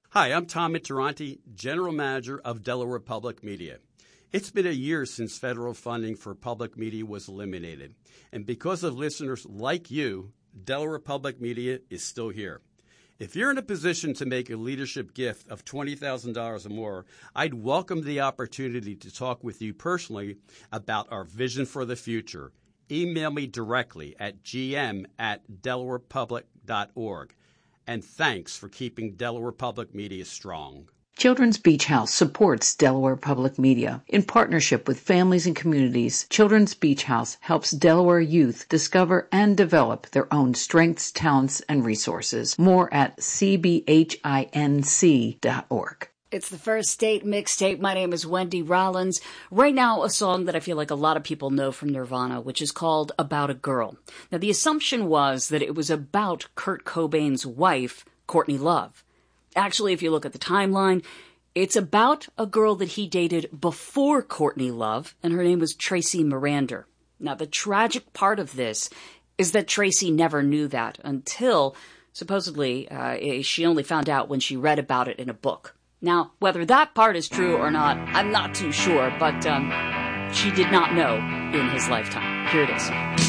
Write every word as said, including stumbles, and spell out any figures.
Hi, I'm Tom Mitteranti, General Manager of Delaware Public Media. It's been a year since federal funding for public media was eliminated, and because of listeners like you, Delaware Public Media is still here. If you're in a position to make a leadership gift of twenty thousand dollars or more, I'd welcome the opportunity to talk with you personally about our vision for the future. Email me directly at gm at delaware public dot org. And thanks for keeping Delaware Public Media strong. Children's Beach House supports Delaware Public Media. In partnership with families and communities, Children's Beach House helps Delaware youth discover and develop their own strengths, talents, and resources. More at c b h i n c dot org. It's the First State Mixtape. My name is Wendy Rollins. Right now, a song that I feel like a lot of people know from Nirvana, which is called About a Girl. Now, the assumption was that it was about Kurt Cobain's wife, Courtney Love. Actually, if you look at the timeline, it's about a girl that he dated before Courtney Love, and her name was Tracy Marander. Now, the tragic part of this is that Tracy never knew that until, supposedly, uh, she only found out when she read about it in a book. Now, whether that part is true or not, I'm not too sure, but um, she did not know in his lifetime. Here it is.